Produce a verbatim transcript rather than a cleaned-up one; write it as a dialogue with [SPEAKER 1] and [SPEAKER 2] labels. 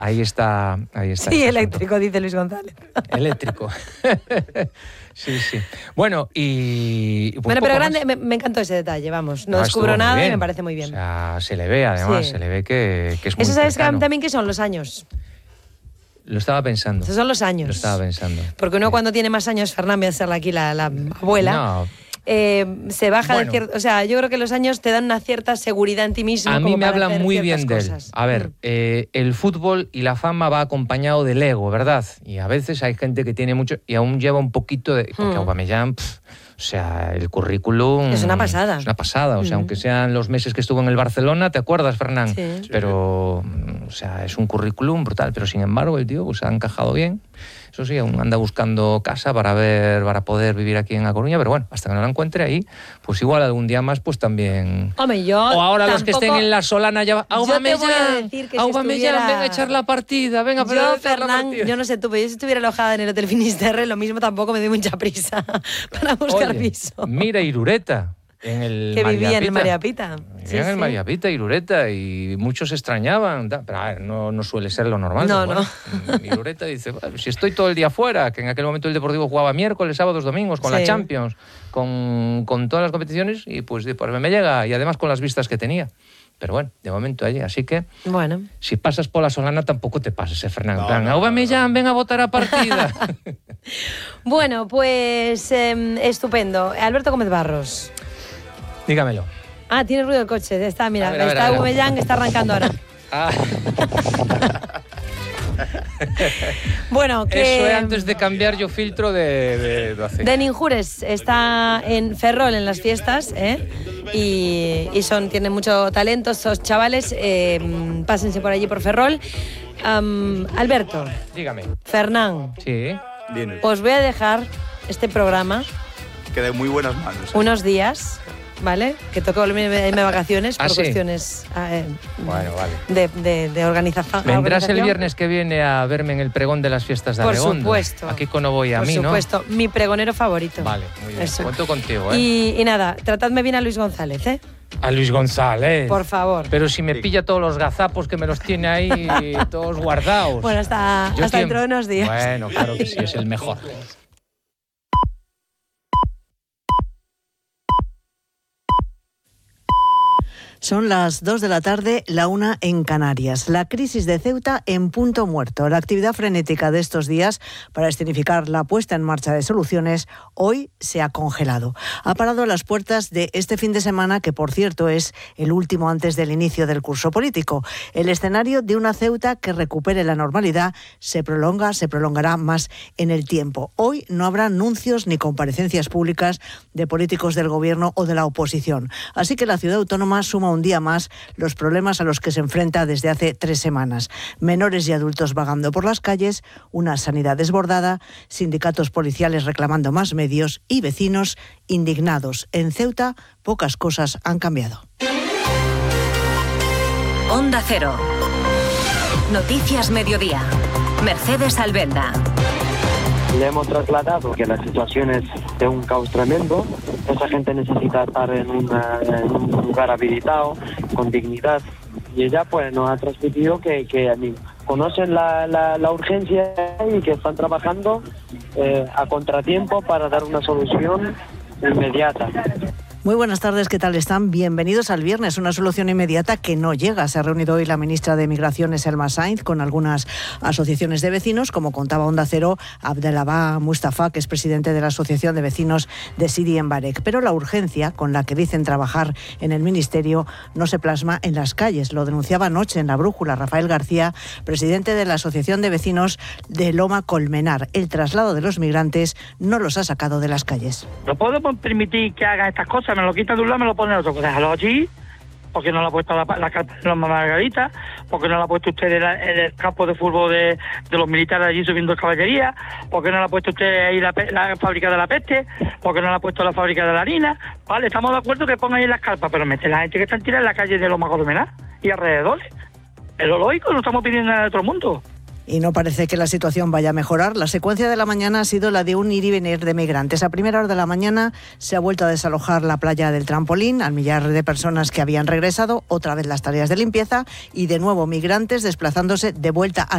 [SPEAKER 1] Ahí está, ahí está.
[SPEAKER 2] Sí, eléctrico, dice Luis González.
[SPEAKER 1] Eléctrico. Sí, sí. Bueno, y... Pues
[SPEAKER 2] bueno, pero grande, me, me encantó ese detalle, vamos. No, no descubro nada bien. Y me parece muy bien.
[SPEAKER 1] O sea, se le ve, además, sí. se le ve que, que es muy
[SPEAKER 2] ¿Eso sabes
[SPEAKER 1] cercano.
[SPEAKER 2] también qué son los años?
[SPEAKER 1] Lo estaba pensando.
[SPEAKER 2] Esos son los años.
[SPEAKER 1] Lo estaba pensando.
[SPEAKER 2] Porque uno
[SPEAKER 1] sí.
[SPEAKER 2] cuando tiene más años, Fernán, voy a ser aquí la, la abuela...
[SPEAKER 1] No...
[SPEAKER 2] Eh, se baja
[SPEAKER 1] bueno,
[SPEAKER 2] de cierto, o sea, yo creo que los años te dan una cierta seguridad en ti mismo.
[SPEAKER 1] A mí
[SPEAKER 2] como
[SPEAKER 1] me
[SPEAKER 2] para
[SPEAKER 1] hablan muy bien de él.
[SPEAKER 2] Cosas.
[SPEAKER 1] A ver,
[SPEAKER 2] mm.
[SPEAKER 1] eh, el fútbol y la fama va acompañado del ego, ¿verdad? Y a veces hay gente que tiene mucho y aún lleva un poquito de... Porque mm. Aubameyang, pff, o sea, el currículum...
[SPEAKER 2] Es una pasada.
[SPEAKER 1] Es una pasada, o sea,
[SPEAKER 2] mm.
[SPEAKER 1] aunque sean los meses que estuvo en el Barcelona, ¿te acuerdas, Fernán?
[SPEAKER 2] Sí.
[SPEAKER 1] Pero, o sea, es un currículum brutal, pero sin embargo el tío pues ha encajado bien. Eso sí, aún anda buscando casa para ver, para poder vivir aquí en A Coruña, pero bueno, hasta que no la encuentre ahí, pues igual algún día más, pues también...
[SPEAKER 2] Hombre, yo
[SPEAKER 1] o ahora
[SPEAKER 2] tampoco...
[SPEAKER 1] los que estén en la Solana ya...
[SPEAKER 2] Aubameyang,
[SPEAKER 1] si estuviera... venga a echar la partida, venga,
[SPEAKER 2] yo, Fernán, yo no sé tú, pero yo si estuviera alojada en el Hotel Finisterre, lo mismo tampoco me doy mucha prisa para buscar
[SPEAKER 1] Oye,
[SPEAKER 2] piso.
[SPEAKER 1] Mira Irureta. En el
[SPEAKER 2] que vivía en el
[SPEAKER 1] María
[SPEAKER 2] Pita.
[SPEAKER 1] Sí, en el sí. María Pita, Irureta, y muchos extrañaban. Pero a ver, no, no suele ser lo normal.
[SPEAKER 2] No,
[SPEAKER 1] bueno,
[SPEAKER 2] no.
[SPEAKER 1] Irureta dice, bueno, si estoy todo el día fuera, que en aquel momento el Deportivo jugaba miércoles, sábados, domingos, con sí. la Champions, con, con todas las competiciones, y pues, pues me llega, y además con las vistas que tenía. Pero bueno, de momento allí, así que...
[SPEAKER 2] Bueno.
[SPEAKER 1] Si pasas por la Solana, tampoco te pases, ¿eh, Fernando? No, plan, no, Aubameyang, no, no. ven a votar a partida.
[SPEAKER 2] Bueno, pues eh, estupendo. Alberto Gómez Barros.
[SPEAKER 1] Dígamelo.
[SPEAKER 2] Ah, tiene ruido el coche. Está, mira,
[SPEAKER 1] a ver, a ver,
[SPEAKER 2] está Aubameyang, está arrancando ahora.
[SPEAKER 1] Ah.
[SPEAKER 2] Bueno, que...
[SPEAKER 1] Eso es antes de cambiar yo filtro de... De, de,
[SPEAKER 2] de Ninjures está en Ferrol en las fiestas, ¿eh? Y, y son, tienen mucho talento estos chavales. Eh, pásense por allí, por Ferrol. Um, Alberto.
[SPEAKER 1] Dígame.
[SPEAKER 2] Fernán.
[SPEAKER 1] Sí.
[SPEAKER 3] Viene.
[SPEAKER 2] Os voy a dejar este programa.
[SPEAKER 3] Queda en muy buenas manos. ¿eh?
[SPEAKER 2] Unos días... ¿Vale? Que toque volverme de vacaciones por
[SPEAKER 1] ¿Ah, sí?
[SPEAKER 2] cuestiones eh,
[SPEAKER 1] bueno, vale.
[SPEAKER 2] de, de, de organización.
[SPEAKER 1] ¿Vendrás el viernes que viene a verme en el pregón de las fiestas de Arredondo?
[SPEAKER 2] Por supuesto.
[SPEAKER 1] Aquí no voy a
[SPEAKER 2] por
[SPEAKER 1] mí, ¿no?
[SPEAKER 2] Por supuesto, mi pregonero favorito.
[SPEAKER 1] Vale, muy bien.
[SPEAKER 2] Eso.
[SPEAKER 1] Cuento contigo, ¿eh?
[SPEAKER 2] Y, y nada, tratadme bien a Luis González, ¿eh?
[SPEAKER 1] A Luis González.
[SPEAKER 2] Por favor.
[SPEAKER 1] Pero si me pilla todos los gazapos que me los tiene ahí todos guardados.
[SPEAKER 2] Bueno, hasta, hasta
[SPEAKER 1] estoy...
[SPEAKER 2] dentro de unos días.
[SPEAKER 1] Bueno, claro que sí, es el mejor.
[SPEAKER 4] Son las dos de la tarde, la una en Canarias. La crisis de Ceuta en punto muerto. La actividad frenética de estos días para escenificar la puesta en marcha de soluciones hoy se ha congelado. Ha parado a las puertas de este fin de semana, que por cierto es el último antes del inicio del curso político. El escenario de una Ceuta que recupere la normalidad se prolonga, se prolongará más en el tiempo. Hoy no habrá anuncios ni comparecencias públicas de políticos del gobierno o de la oposición. Así que la ciudad autónoma suma un día más los problemas a los que se enfrenta desde hace tres semanas. Menores y adultos vagando por las calles, una sanidad desbordada, sindicatos policiales reclamando más medios y vecinos indignados. En Ceuta, pocas cosas han cambiado.
[SPEAKER 5] Onda Cero. Noticias Mediodía. Mercedes Albelda.
[SPEAKER 6] Le hemos trasladado que la situación es de un caos tremendo. Esa gente necesita estar en, una, en un lugar habilitado, con dignidad. Y ella pues nos ha transmitido que, que conocen la, la, la urgencia y que están trabajando eh, a contratiempo para dar una solución inmediata.
[SPEAKER 4] Muy buenas tardes, ¿qué tal están? Bienvenidos al viernes, una solución inmediata que no llega. Se ha reunido hoy la ministra de Migraciones, Elma Sainz, con algunas asociaciones de vecinos, como contaba Onda Cero, Abdelabá Mustafa, que es presidente de la Asociación de Vecinos de Sidi en Barek. Pero la urgencia con la que dicen trabajar en el Ministerio no se plasma en las calles. Lo denunciaba anoche en La Brújula Rafael García, presidente de la Asociación de Vecinos de Loma Colmenar. El traslado de los migrantes no los ha sacado de las calles.
[SPEAKER 7] No podemos permitir que hagan estas cosas. Me lo quita de un lado, me lo pone en otro. Pues déjalo allí, porque no lo ha puesto la, la carpa de Loma Margarita, porque no lo ha puesto usted en, la, en el campo de fútbol de, de los militares allí subiendo caballería, porque no lo ha puesto usted ahí la, la fábrica de la peste, porque no lo ha puesto la fábrica de la harina. Vale, estamos de acuerdo que pongan ahí las carpas, pero mete la gente que están tirada en la calle de Loma Colmenar y alrededores. Es lo lógico, no estamos pidiendo nada de otro mundo.
[SPEAKER 4] Y no parece que la situación vaya a mejorar. La secuencia de la mañana ha sido la de un ir y venir de migrantes. A primera hora de la mañana se ha vuelto a desalojar la playa del Trampolín, al millar de personas que habían regresado, otra vez las tareas de limpieza y de nuevo migrantes desplazándose de vuelta a